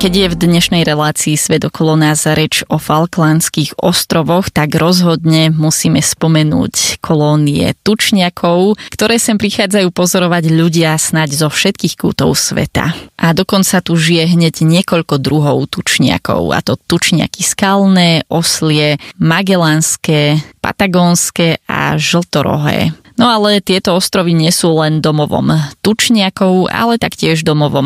Keď je v dnešnej relácii Svet okolo nás reč o Falklandských ostrovoch, tak rozhodne musíme spomenúť kolónie tučniakov, ktoré sem prichádzajú pozorovať ľudia snáď zo všetkých kútov sveta. A dokonca tu žije hneď niekoľko druhov tučniakov, a to tučniaky skalné, oslie, magellanské, patagónske a žltorohé. No ale tieto ostrovy nie sú len domovom tučniakov, ale taktiež domovom